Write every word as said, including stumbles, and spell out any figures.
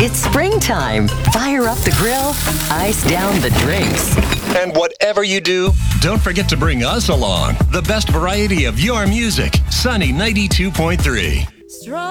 It's springtime. Fire up the grill, ice down the drinks. And whatever you do, don't forget to bring us along. The best variety of your music. Sunny ninety-two point three. Strong.